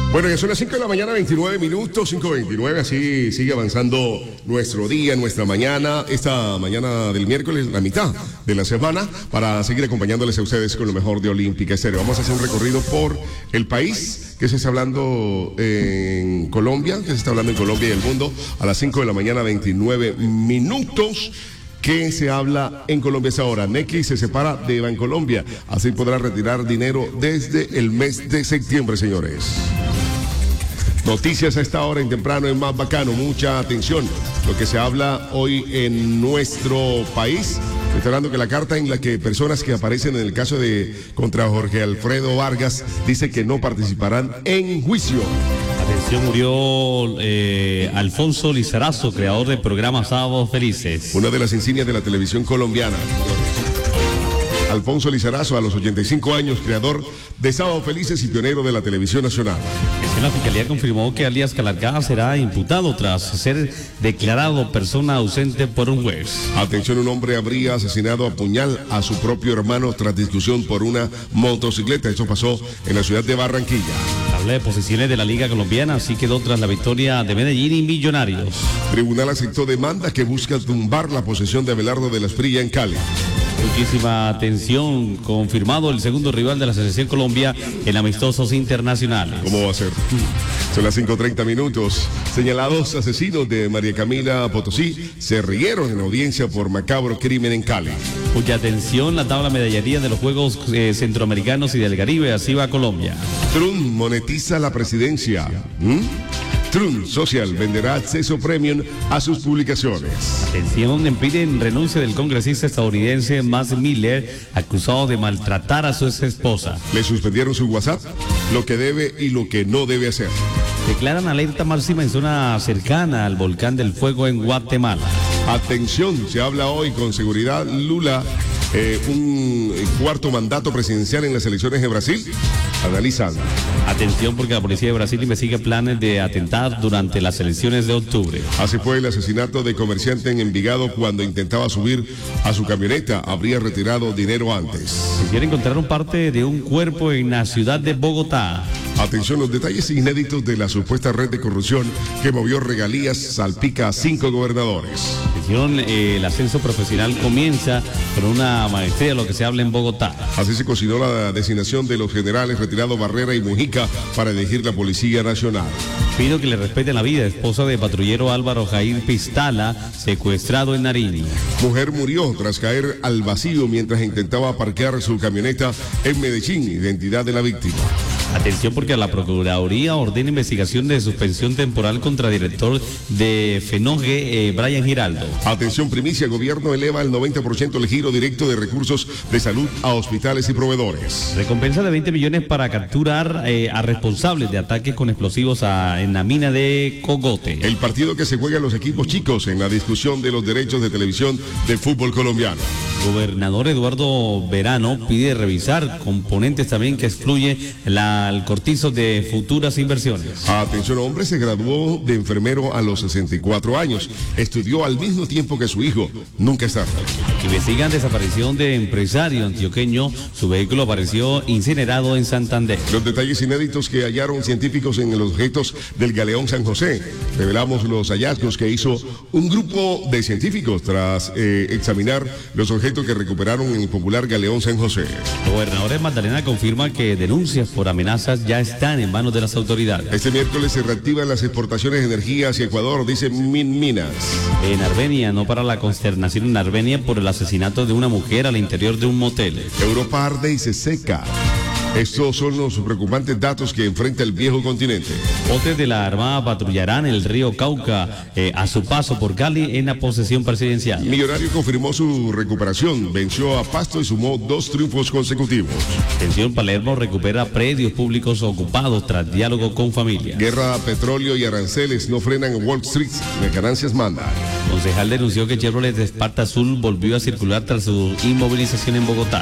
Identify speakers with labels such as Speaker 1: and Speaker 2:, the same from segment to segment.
Speaker 1: Bueno, ya son las 5 de la mañana, 29 minutos, 5:29, así sigue avanzando nuestro día, nuestra mañana, esta mañana del miércoles, la mitad de la semana, para seguir acompañándoles a ustedes con lo mejor de Olímpica Estéreo. Vamos a hacer un recorrido por el país, que se está hablando en Colombia, que se está hablando en Colombia y el mundo, a las 5 de la mañana, 29 minutos. ¿Qué se habla en Colombia esa hora? Nequi se separa de Bancolombia, así podrá retirar dinero desde el mes de septiembre, señores. Noticias a esta hora en temprano en Más Bacano, mucha atención. Lo que se habla hoy en nuestro país. Estoy hablando que la carta en la que personas que aparecen en el caso de contra Jorge Alfredo Vargas dice que no participarán en juicio.
Speaker 2: Atención, murió Alfonso Lizarazo, creador del programa Sábados Felices.
Speaker 1: Una de las insignias de la televisión colombiana. Alfonso Lizarazo, a los 85 años, creador de Sábados Felices y pionero de la televisión nacional.
Speaker 2: La Fiscalía confirmó que alias Calarcá será imputado tras ser declarado persona ausente por un juez.
Speaker 1: Atención, un hombre habría asesinado a puñal a su propio hermano tras discusión por una motocicleta. Esto pasó en la ciudad de Barranquilla.
Speaker 2: Tabla de posiciones de la Liga Colombiana así quedó tras la victoria de Medellín y Millonarios.
Speaker 1: Tribunal aceptó demanda que busca tumbar la posesión de Abelardo de la Esprilla en Cali.
Speaker 2: Muchísima atención, confirmado el segundo rival de la Selección Colombia en amistosos internacionales.
Speaker 1: ¿Cómo va a ser? Son las 5:30 minutos. Señalados asesinos de María Camila Potosí se rieron en audiencia por macabro crimen en Cali.
Speaker 2: Mucha atención, la tabla medallería de los Juegos Centroamericanos y del Caribe, así va Colombia.
Speaker 1: Trump monetiza la presidencia. Trump Social venderá acceso premium a sus publicaciones.
Speaker 2: Atención, piden renuncia del congresista estadounidense Max Miller, acusado de maltratar a su ex esposa.
Speaker 1: Le suspendieron su WhatsApp, lo que debe y lo que no debe hacer.
Speaker 2: Declaran alerta máxima en zona cercana al volcán del Fuego en Guatemala.
Speaker 1: Atención, se habla hoy con seguridad Lula, un cuarto mandato presidencial en las elecciones de Brasil. Analizan.
Speaker 2: Atención, porque la policía de Brasil investiga planes de atentar durante las elecciones de octubre.
Speaker 1: Así fue el asesinato de comerciante en Envigado cuando intentaba subir a su camioneta. Habría retirado dinero antes.
Speaker 2: Quisiera encontrar un parte de un cuerpo en la ciudad de Bogotá.
Speaker 1: Atención, los detalles inéditos de la supuesta red de corrupción que movió regalías salpica a 5 gobernadores.
Speaker 2: Atención, el ascenso profesional comienza con una maestría, lo que se habla en Bogotá.
Speaker 1: Así se cocinó la designación de los generales retirados Barrera y Mujica para elegir la Policía Nacional.
Speaker 2: Pido que le respeten la vida. Esposa de patrullero Álvaro Jair Pistala, secuestrado en Nariño.
Speaker 1: Mujer murió tras caer al vacío mientras intentaba parquear su camioneta en Medellín. Identidad de la víctima.
Speaker 2: Atención, porque la Procuraduría ordena investigación de suspensión temporal contra director de Fenoge, Brian Giraldo.
Speaker 1: Atención, primicia, gobierno eleva el 90% el giro directo de recursos de salud a hospitales y proveedores.
Speaker 2: Recompensa de 20 millones para capturar a responsables de ataques con explosivos en la mina de Cogote.
Speaker 1: El partido que se juega en los equipos chicos en la discusión de los derechos de televisión del fútbol colombiano.
Speaker 2: Gobernador Eduardo Verano pide revisar componentes también que excluye el cortizo de futuras inversiones.
Speaker 1: Atención, hombre se graduó de enfermero a los 64 años. Estudió al mismo tiempo que su hijo. Nunca es tarde.
Speaker 2: Investigan desaparición de empresario antioqueño. Su vehículo apareció incinerado en Santander.
Speaker 1: Los detalles inéditos que hallaron científicos en los objetos del Galeón San José. Revelamos los hallazgos que hizo un grupo de científicos tras examinar los objetos que recuperaron en el popular Galeón San José.
Speaker 2: El gobernador de Magdalena confirma que denuncias por amenazas ya están en manos de las autoridades.
Speaker 1: Este miércoles se reactivan las exportaciones de energía hacia Ecuador, dice Minminas.
Speaker 2: En Armenia, no para la consternación en Armenia por el asesinato de una mujer al interior de un motel.
Speaker 1: Europa arde y se seca. Estos son los preocupantes datos que enfrenta el viejo continente.
Speaker 2: Botes de la Armada patrullarán el río Cauca a su paso por Cali en la posesión presidencial.
Speaker 1: Millonario confirmó su recuperación, venció a Pasto y sumó 2 triunfos consecutivos.
Speaker 2: Atención, Palermo recupera predios públicos ocupados tras diálogo con familia.
Speaker 1: Guerra, petróleo y aranceles no frenan en Wall Street, las ganancias mandan.
Speaker 2: Concejal denunció que Chevrolet de Esparta Azul volvió a circular tras su inmovilización en Bogotá.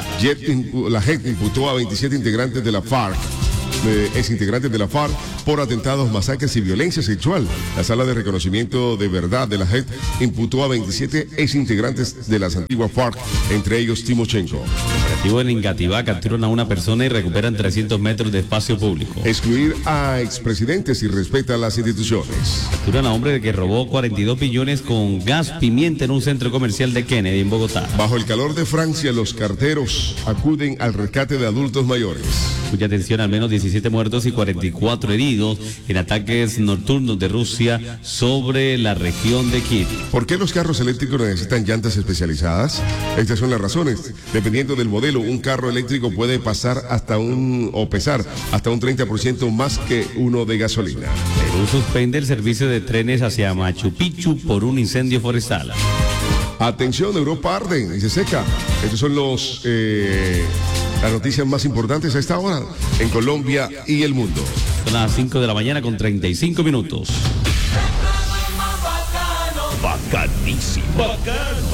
Speaker 1: La JEP imputó a 27 integrantes de la FARC, exintegrantes de la FARC, por atentados, masacres y violencia sexual. La Sala de Reconocimiento de Verdad de la JEP imputó a 27 exintegrantes de las antiguas FARC, entre ellos Timochenko.
Speaker 2: Operativo en Engativá capturan a una persona y recuperan 300 metros de espacio público.
Speaker 1: Excluir a expresidentes y respeta a las instituciones.
Speaker 2: Capturan a hombre que robó 42 billones con gas pimienta en un centro comercial de Kennedy en Bogotá.
Speaker 1: Bajo el calor de Francia, los carteros acuden al rescate de adultos mayores.
Speaker 2: Mucha atención, al menos 17 muertos y 44 heridos en ataques nocturnos de Rusia sobre la región de Kiev.
Speaker 1: ¿Por qué los carros eléctricos necesitan llantas especializadas? Estas son las razones. Dependiendo del modelo, un carro eléctrico puede pesar hasta un 30% más que uno de gasolina.
Speaker 2: Perú suspende el servicio de trenes hacia Machu Picchu por un incendio forestal.
Speaker 1: Atención, Europa arde y se seca. Estos son las noticias más importantes a esta hora en Colombia y el mundo.
Speaker 2: Son las 5 de la mañana con 35 minutos.
Speaker 3: Bacanísimo. Bacano.